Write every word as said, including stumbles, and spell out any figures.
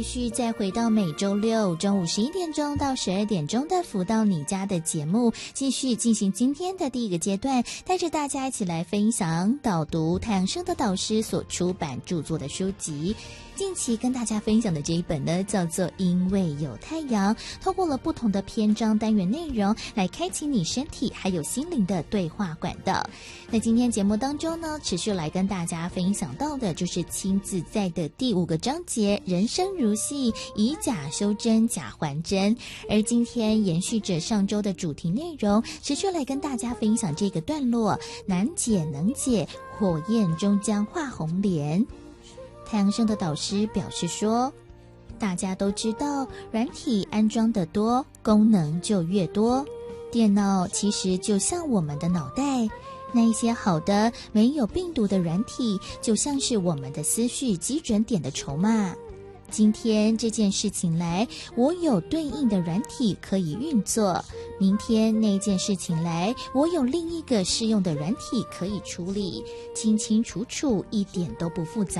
继续再回到每周六中午十一点钟到十二点钟的福到你家的节目，继续进行今天的第一个阶段，带着大家一起来分享导读太阳升的导师所出版著作的书籍。近期跟大家分享的这一本呢，叫做《因为有太阳》，透过了不同的篇章单元内容来开启你身体还有心灵的对话管道。那今天节目当中呢，持续来跟大家分享到的就是亲自在的第五个章节，人生如戏，以假修真，假还真。而今天延续着上周的主题内容，持续来跟大家分享这个段落，难解能解，火焰终将化红莲。太阳升的导师表示说，大家都知道软体安装的多，功能就越多。电脑其实就像我们的脑袋，那一些好的没有病毒的软体，就像是我们的思绪基准点的筹码。今天这件事情来，我有对应的软体可以运作，明天那件事情来，我有另一个适用的软体可以处理，清清楚楚，一点都不复杂。